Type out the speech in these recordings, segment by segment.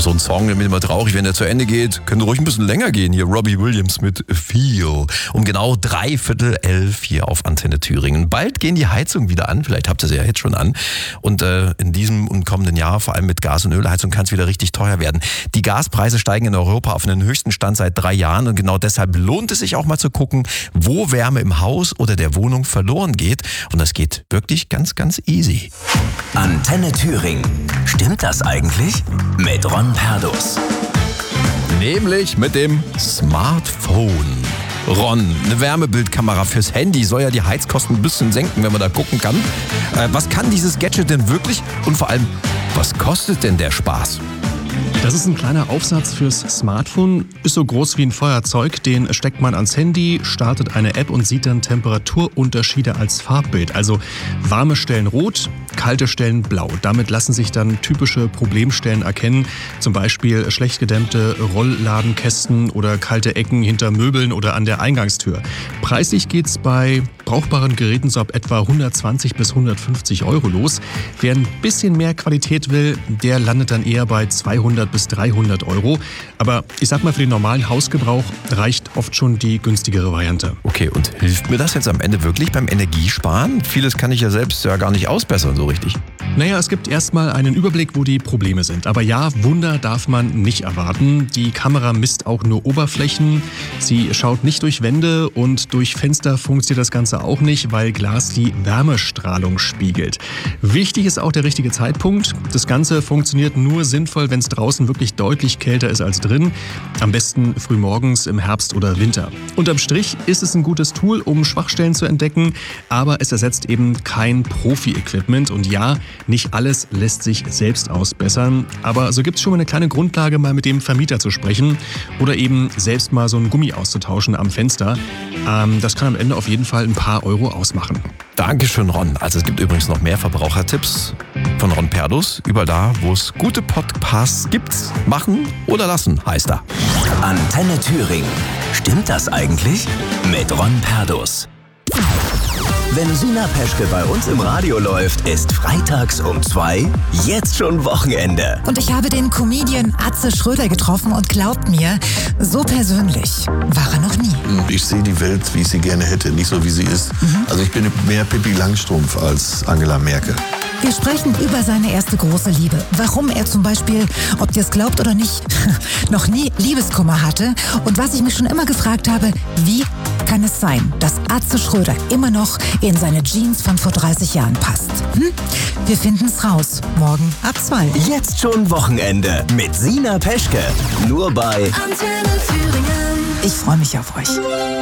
so ein Song, der mir immer traurig, wenn der zu Ende geht. Könnte ruhig ein bisschen länger gehen. Hier Robbie Williams mit Feel. Um genau 11:45 hier auf Antenne Thüringen. Bald gehen die Heizungen wieder an. Vielleicht habt ihr sie ja jetzt schon an. Und in diesem und kommenden Jahr, vor allem mit Gas- und Ölheizung, kann es wieder richtig teuer werden. Die Gaspreise steigen in Europa auf einen höchsten Stand seit 3 Jahren. Und genau deshalb lohnt es sich auch mal zu gucken, wo Wärme im Haus oder der Wohnung verloren geht. Und das geht wirklich ganz, ganz easy. Antenne Thüringen. Stimmt das eigentlich? Mit Ron Perdus. Nämlich mit dem Smartphone. Ron, eine Wärmebildkamera fürs Handy soll ja die Heizkosten ein bisschen senken, wenn man da gucken kann. Was kann dieses Gadget denn wirklich? Und vor allem, was kostet denn der Spaß? Das ist ein kleiner Aufsatz fürs Smartphone, ist so groß wie ein Feuerzeug, den steckt man ans Handy, startet eine App und sieht dann Temperaturunterschiede als Farbbild. Also warme Stellen rot, kalte Stellen blau. Damit lassen sich dann typische Problemstellen erkennen, zum Beispiel schlecht gedämmte Rollladenkästen oder kalte Ecken hinter Möbeln oder an der Eingangstür. Preislich geht's bei brauchbaren Geräten so ab etwa 120 bis 150 Euro los. Wer ein bisschen mehr Qualität will, der landet dann eher bei 200 bis 300 Euro. Aber ich sag mal, für den normalen Hausgebrauch reicht oft schon die günstigere Variante. Okay, und hilft mir das jetzt am Ende wirklich beim Energiesparen? Vieles kann ich ja selbst ja gar nicht ausbessern so richtig. Naja, es gibt erstmal einen Überblick, wo die Probleme sind. Aber ja, Wunder darf man nicht erwarten. Die Kamera misst auch nur Oberflächen. Sie schaut nicht durch Wände und durch Fenster funktioniert das Ganze auch nicht, weil Glas die Wärmestrahlung spiegelt. Wichtig ist auch der richtige Zeitpunkt. Das Ganze funktioniert nur sinnvoll, wenn es draußen wirklich deutlich kälter ist als drin. Am besten frühmorgens im Herbst oder Winter. Unterm Strich ist es ein gutes Tool, um Schwachstellen zu entdecken, aber es ersetzt eben kein Profi-Equipment. Und ja, nicht alles lässt sich selbst ausbessern, aber so gibt es schon mal eine kleine Grundlage, mal mit dem Vermieter zu sprechen oder eben selbst mal so ein Gummi auszutauschen am Fenster. Das kann am Ende auf jeden Fall ein paar Euro ausmachen. Dankeschön, Ron. Also es gibt übrigens noch mehr Verbrauchertipps von Ron Perdus. Überall da, wo es gute Podcasts gibt, machen oder lassen, heißt er. Antenne Thüringen. Stimmt das eigentlich? Mit Ron Perdus. Wenn Sina Peschke bei uns im Radio läuft, ist freitags um 2 jetzt schon Wochenende. Und ich habe den Comedian Atze Schröder getroffen und glaubt mir, so persönlich war er noch nie. Ich sehe die Welt, wie ich sie gerne hätte, nicht so, wie sie ist. Also ich bin mehr Pippi Langstrumpf als Angela Merkel. Wir sprechen über seine erste große Liebe. Warum er zum Beispiel, ob ihr es glaubt oder nicht, noch nie Liebeskummer hatte. Und was ich mich schon immer gefragt habe, wie kann es sein, dass Atze Schröder immer noch in seine Jeans von vor 30 Jahren passt? Wir finden es raus. Morgen ab 2. Jetzt schon Wochenende mit Sina Peschke. Nur bei Antenne Thüringen. Ich freue mich auf euch.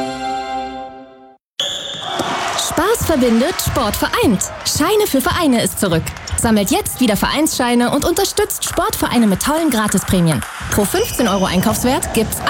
Spaß verbindet, Sport vereint. Scheine für Vereine ist zurück. Sammelt jetzt wieder Vereinsscheine und unterstützt Sportvereine mit tollen Gratisprämien. Pro 15 Euro Einkaufswert gibt's